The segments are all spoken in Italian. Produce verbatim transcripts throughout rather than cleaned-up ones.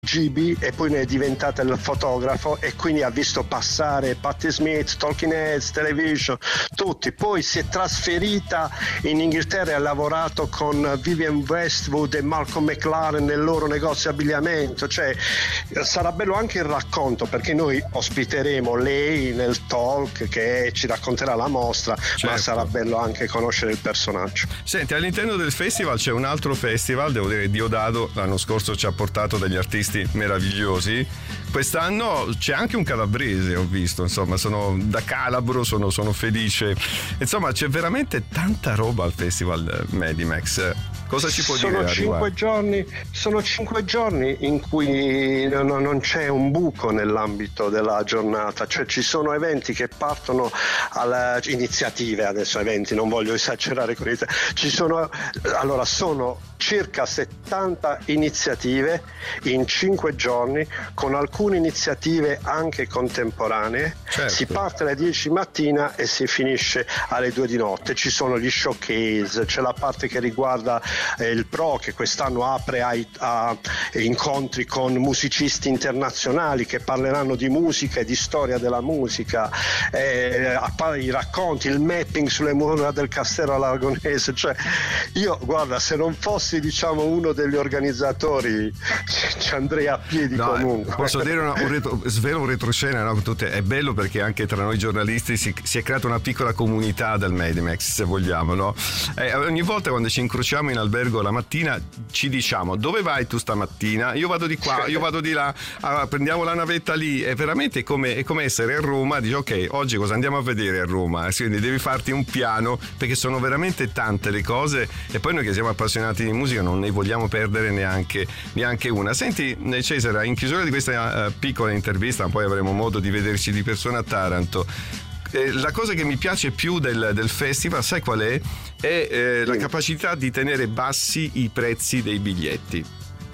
Gibi e poi ne è diventata il fotografo e quindi ha visto passare Patti Smith, Talking Heads, Television, tutti. Poi si è trasferita in Inghilterra e ha lavorato con Vivienne Westwood e Malcolm McLaren nel loro negozio di abbigliamento. Cioè sarà bello anche il racconto, perché noi ospiteremo lei nel talk che ci racconterà la mostra, certo. Ma sarà bello anche conoscere il personaggio. Senti, all'interno del festival c'è un altro festival, devo dire Diodado l'anno scorso ci ha portato degli artisti meravigliosi. Quest'anno c'è anche un calabrese, ho visto, insomma, sono da Calabro, sono, sono felice. Insomma, c'è veramente tanta roba al festival Medimax. Cosa ci può sono dire? Cinque giorni, sono cinque giorni in cui non, non c'è un buco nell'ambito della giornata, cioè ci sono eventi che partono alle iniziative, adesso eventi, non voglio esagerare con iniziative, ci sono, allora sono circa settanta iniziative in cinque giorni, con alcune iniziative anche contemporanee. Certo. Si parte alle dieci mattina e si finisce alle due di notte. Ci sono gli showcase, c'è la parte che riguarda eh, il Pro, che quest'anno apre ai, a incontri con musicisti internazionali che parleranno di musica e di storia della musica, eh, i racconti, il mapping sulle mura del Castello Aragonese. Cioè io, guarda, se non fossi diciamo uno degli organizzatori ci andrei a piedi. No, comunque posso dire una, un retro, svelo un retroscena, no? È bello perché anche tra noi giornalisti si, si è creata una piccola comunità del Medimax, se vogliamo, no? Eh, ogni volta quando ci incrociamo in albergo la mattina ci diciamo: dove vai tu stamattina? Io vado di qua, io vado di là, allora, prendiamo la navetta lì. È veramente come, è come essere a Roma, dici ok, oggi cosa andiamo a vedere a Roma? Quindi devi farti un piano, perché sono veramente tante le cose e poi noi che siamo appassionati di musica non ne vogliamo perdere neanche, neanche una. Senti Cesare, in chiusura di questa uh, piccola intervista, poi avremo modo di vederci di persona a Taranto, eh, la cosa che mi piace più del, del festival, sai qual è? È eh, la capacità di tenere bassi i prezzi dei biglietti.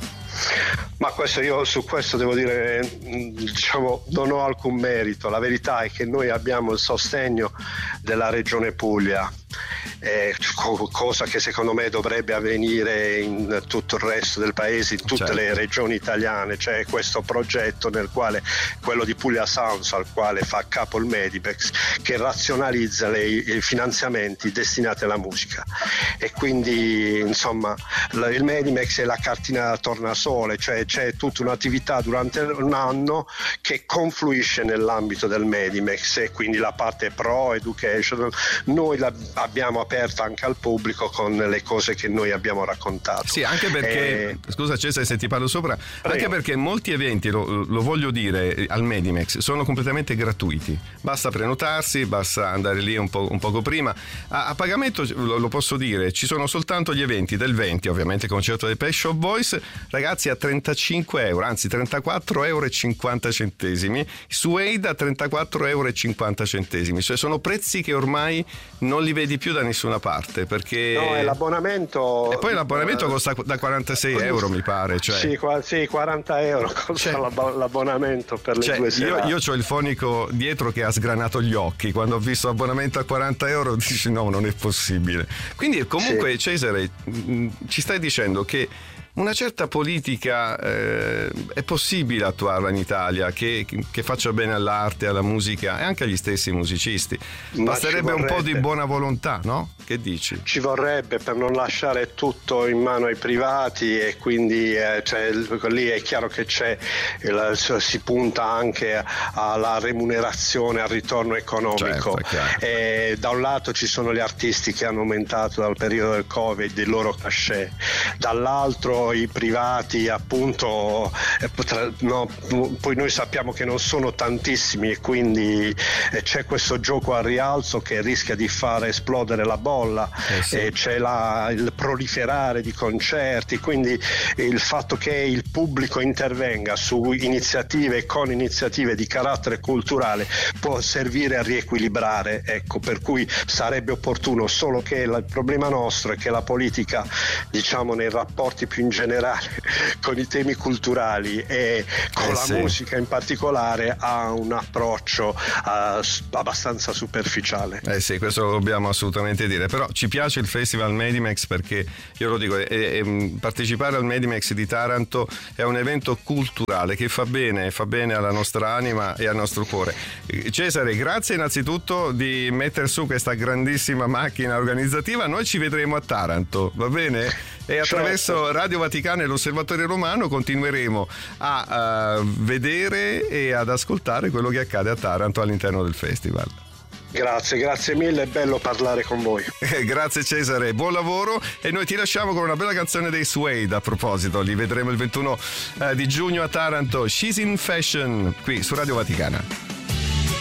Ma questo, io su questo devo dire, diciamo, non ho alcun merito. La verità è che noi abbiamo il sostegno della Regione Puglia, eh, cosa che secondo me dovrebbe avvenire in tutto il resto del paese, in tutte, certo, le regioni italiane. C'è questo progetto nel quale, quello di Puglia Sounds, al quale fa capo il Medimax, che razionalizza le, i finanziamenti destinati alla musica, e quindi insomma il Medimax è la cartina da tornasole, cioè c'è tutta un'attività durante un anno che confluisce nell'ambito del Medimax, e quindi la parte pro education noi la abbiamo aperta anche al pubblico con le cose che noi abbiamo raccontato. Sì, anche perché, eh, scusa Cesare se ti parlo sopra, prego. Anche perché molti eventi, lo, lo voglio dire, al Medimax sono completamente gratuiti, basta prenotarsi, basta andare lì un, po', un poco prima. A, a pagamento, lo, lo posso dire, ci sono soltanto gli eventi del venti, ovviamente concerto dei Pet Shop Boys, ragazzi, a trentacinque euro, anzi trentaquattro euro e cinquanta centesimi, su Aid a trentaquattro euro e cinquanta centesimi, cioè sono prezzi che ormai non li vedi più da nessuna parte, perché no, è l'abbonamento, e poi l'abbonamento uh, costa da quarantasei euro mi pare, cioè sì, qua, sì quaranta euro costa, cioè, l'abbonamento per le cioè, due serate. Io, io ho il fonico dietro che ha sgranato gli occhi quando ho visto abbonamento a quaranta euro, dici no, non è possibile. Quindi comunque, sì, Cesare, ci stai dicendo che una certa politica eh, è possibile attuarla in Italia, che, che faccia bene all'arte, alla musica e anche agli stessi musicisti. Ma basterebbe un po' di buona volontà, no? Che dici? Ci vorrebbe, per non lasciare tutto in mano ai privati, e quindi eh, cioè, lì è chiaro che c'è il, si punta anche alla remunerazione, al ritorno economico. Certo, e da un lato ci sono gli artisti che hanno aumentato dal periodo del Covid il loro cachet, dall'altro i privati appunto, eh, no, poi noi sappiamo che non sono tantissimi, e quindi eh, c'è questo gioco al rialzo che rischia di far esplodere la bolla, eh sì. E c'è la, il proliferare di concerti, quindi il fatto che il pubblico intervenga su iniziative, con iniziative di carattere culturale, può servire a riequilibrare, ecco, per cui sarebbe opportuno, solo che il problema nostro è che la politica, diciamo, nei rapporti più in generale con i temi culturali e con eh la sì. musica in particolare ha un approccio uh, abbastanza superficiale. Eh sì, questo lo dobbiamo assolutamente dire, però ci piace il Festival Medimex perché, io lo dico, è, è, partecipare al Medimex di Taranto è un evento culturale che fa bene, fa bene alla nostra anima e al nostro cuore. Cesare, grazie innanzitutto di mettere su questa grandissima macchina organizzativa. Noi ci vedremo a Taranto, va bene? E attraverso certo. Radio Vaticana e l'Osservatorio Romano continueremo a uh, vedere e ad ascoltare quello che accade a Taranto all'interno del festival. Grazie, grazie mille, è bello parlare con voi. Grazie Cesare, buon lavoro, e noi ti lasciamo con una bella canzone dei Suede. A proposito, li vedremo il ventuno di giugno a Taranto, She's in Fashion, qui su Radio Vaticana.